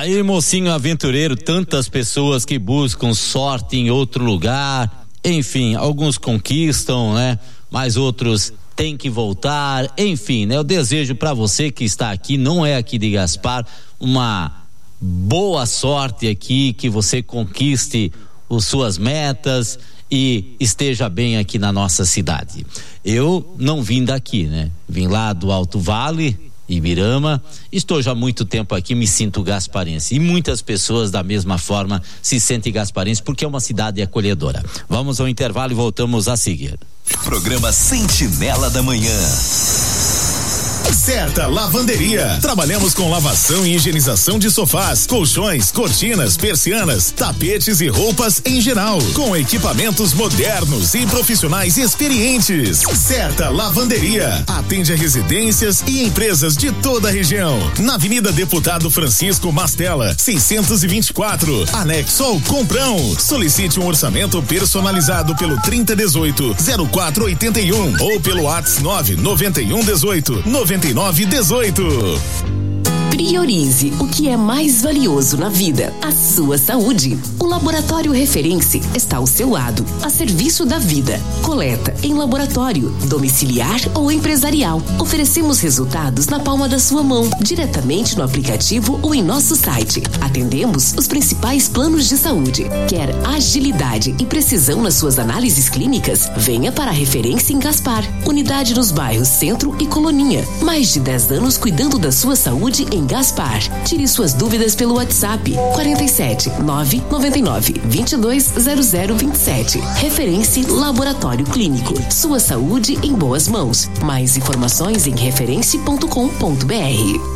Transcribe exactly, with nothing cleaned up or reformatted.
Aí, mocinho aventureiro, tantas pessoas que buscam sorte em outro lugar, enfim, alguns conquistam, né? Mas outros têm que voltar, enfim, né? Eu desejo para você que está aqui, não é aqui de Gaspar, uma boa sorte aqui, que você conquiste as suas metas e esteja bem aqui na nossa cidade. Eu não vim daqui, né? Vim lá do Alto Vale, Ibirama, estou já há muito tempo aqui, me sinto gasparense, e muitas pessoas da mesma forma se sentem gasparense, porque é uma cidade acolhedora. Vamos ao intervalo e voltamos a seguir. Programa Sentinela da Manhã. Certa Lavanderia. Trabalhamos com lavação e higienização de sofás, colchões, cortinas, persianas, tapetes e roupas em geral, com equipamentos modernos e profissionais experientes. Certa Lavanderia atende a residências e empresas de toda a região. Na Avenida Deputado Francisco Mastella, seiscentos e vinte e quatro, anexo ao Comprão. Solicite um orçamento personalizado pelo trinta dezoito, zero quatro oitenta e um ou pelo WhatsApp nove noventa e um dezoito, noventa e nove dezoito. Priorize o que é mais valioso na vida, a sua saúde. O Laboratório Referência está ao seu lado, a serviço da vida. Coleta em laboratório, domiciliar ou empresarial. Oferecemos resultados na palma da sua mão, diretamente no aplicativo ou em nosso site. Atendemos os principais planos de saúde. Quer agilidade e precisão nas suas análises clínicas? Venha para a Referência em Gaspar. Unidade nos bairros Centro e Coloninha. Mais de dez anos cuidando da sua saúde em Gaspar. Tire suas dúvidas pelo WhatsApp quarenta e sete, nove noventa e nove, vinte e dois, zero zero vinte e sete. Referência Laboratório Clínico. Sua saúde em boas mãos. Mais informações em referência ponto com ponto br.